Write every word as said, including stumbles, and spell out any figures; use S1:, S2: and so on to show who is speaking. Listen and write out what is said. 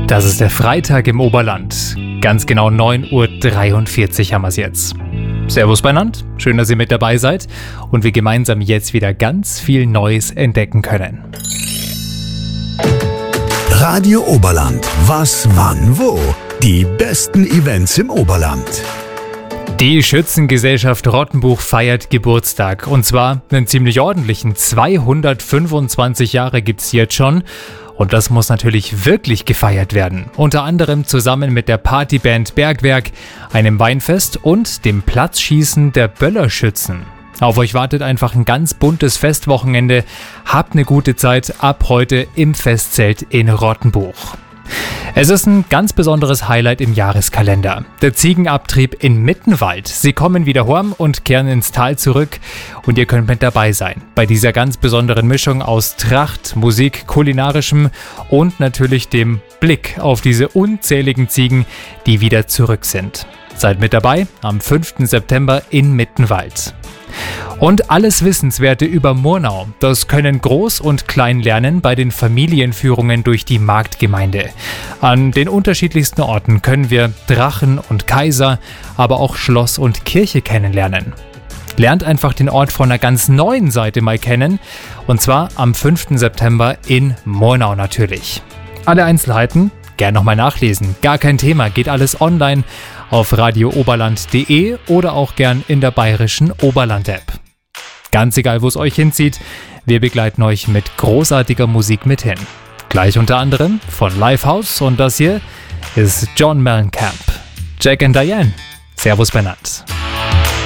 S1: Das ist der Freitag im Oberland. Ganz genau neun Uhr dreiundvierzig haben wir es jetzt. Servus beieinander, schön, dass ihr mit dabei seid und wir gemeinsam jetzt wieder ganz viel Neues entdecken können.
S2: Radio Oberland. Was, wann, wo? Die besten Events im Oberland.
S1: Die Schützengesellschaft Rottenbuch feiert Geburtstag. Und zwar einen ziemlich ordentlichen. zweihundertfünfundzwanzig Jahre gibt's jetzt schon. Und das muss natürlich wirklich gefeiert werden. Unter anderem zusammen mit der Partyband Bergwerk, einem Weinfest und dem Platzschießen der Böllerschützen. Auf euch wartet einfach ein ganz buntes Festwochenende. Habt eine gute Zeit ab heute im Festzelt in Rottenbuch. Es ist ein ganz besonderes Highlight im Jahreskalender. Der Ziegenabtrieb in Mittenwald. Sie kommen wieder heim und kehren ins Tal zurück und ihr könnt mit dabei sein. Bei dieser ganz besonderen Mischung aus Tracht, Musik, kulinarischem und natürlich dem Blick auf diese unzähligen Ziegen, die wieder zurück sind. Seid mit dabei am fünften September in Mittenwald. Und alles Wissenswerte über Murnau, das können Groß und Klein lernen bei den Familienführungen durch die Marktgemeinde. An den unterschiedlichsten Orten können wir Drachen und Kaiser, aber auch Schloss und Kirche kennenlernen. Lernt einfach den Ort von einer ganz neuen Seite mal kennen, und zwar am fünften September in Murnau natürlich. Alle Einzelheiten gern nochmal nachlesen, gar kein Thema, geht alles online auf radio oberland punkt de oder auch gern in der bayerischen Oberland-App. Ganz egal, wo es euch hinzieht, wir begleiten euch mit großartiger Musik mit hin. Gleich unter anderem von Lifehouse und das hier ist John Mellencamp. Jack and Diane. Servus Bernhard.